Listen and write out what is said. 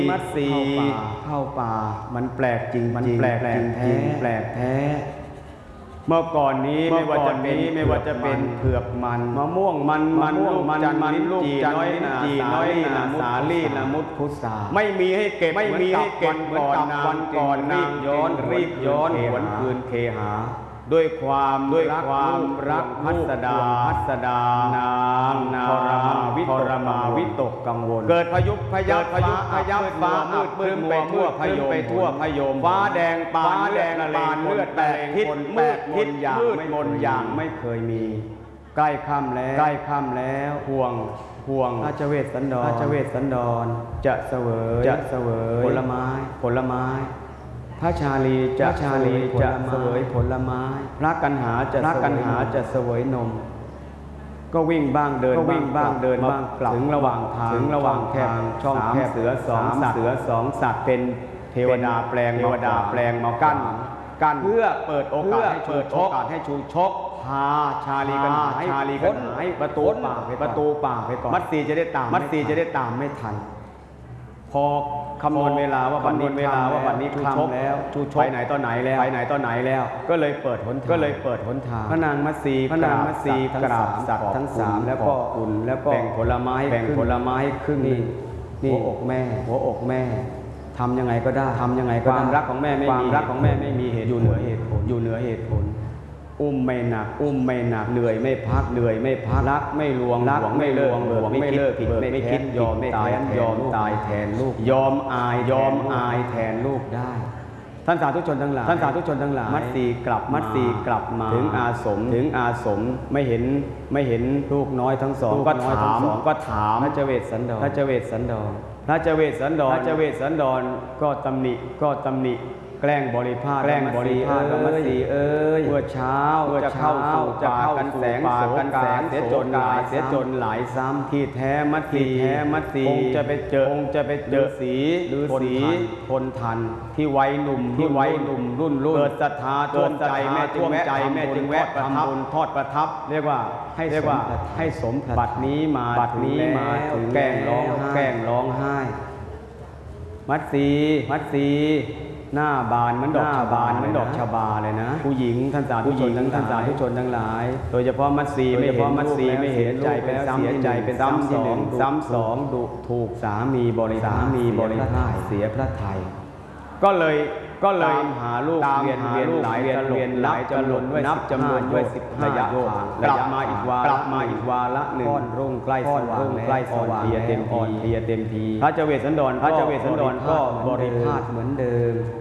มัดสีเข้าป่ามันแปลกจริงมันแปลกจริงแปลกแท้เมื่อก่อนนี้ไม่ว่าจะเป็นเผือกมันมะม่วงมันลูกจันมันลูกจันน้อยนาสาลี่ละมุดพุทราไม่มีให้เก็บเหมือนกับวันก่อนรีบย้อนหวนคืนเคหาด้วยความรักพัสดานางทรมาวิตกกังวลเกิดพายุพยับฟ้ามืดไปทั่วพยมฟ้าแดงปานเลือดแตกทิศมืดมนอย่างไม่เคยมีใกล้ค่ำแล้วห่วงพระเจเวสสันดรจะเสวยผลไม้พระชาลีจะเสวยผลไม้พระกันหาจะเสวยนมก็วิ่งบ้างเดินบ้างกลับถึงระหว่างทางช่องแคบเสือสองสัตว์เป็นเทวดาแปลงมากั้นเพื่อเปิดโอกาสให้ชูชกพาชาลีกันให้ประตูป่าไปก่อนมัดสีจะได้ตามไม่ทันพอคำนวณเวลาว่าวันนี้ชูชกแล้วไปไหนตอนไหนแล้วก็เลยเปิดหนทางพระนางมัดสีกราบสัตว์ทั้งสามแล้วก็แบ่งผลไม้ให้ครึ่งนี่หัวอกแม่ทำยังไงก็ได้ความรักของแม่ไม่มีเหตุอยู่เหนือเหตุผลอุ้มไม่หนักเหนื่อยไม่พักรักไม่ลวงไม่เลิกไม่คิดไม่คิดยอมตายแทนลูกยอมอายแทนลูกได้ท่านสาธุชนทั้งหลายมัดสีกลับมาถึงอาสมไม่เห็นลูกน้อยทั้งสองก็ถามพระเจเวสสันดรพระเจเวสสันดรก็ตำหนิแกล้งบริพาทมัดสีเมื่อเช้าจะเข้าป่ากันแสงเสียจนหลายซ้ำที่แท้มัดสีคงจะไปเจอสีคนทันที่วัยหนุ่มรุ่นเกิดศรัทธาท่วมใจแม่จึงแวะทำบุญทอดประทับเรียกว่าให้สมบัตินี้มาถึงแกล้งร้องไห้มัดสีหน้าบานเหมือนดอกชบาเลยนะผู้หญิงท่านสาธุชนทั้งหลายโดยเฉพาะมัดสีไม่เห็นใจเป็นซ้ำที่หนึ่งซ้ำสองดุถูกสามีบริพาทเสียพระทัยก็เลยหาลูกเวียนหลายจำนวนด้วย15ระยะทางกลับมาอีกวาระหนึ่งรุ่งใกล้สว่างเพลียเต็มทีพระเจเวสสันดรก็บริพาทเหมือนเดิม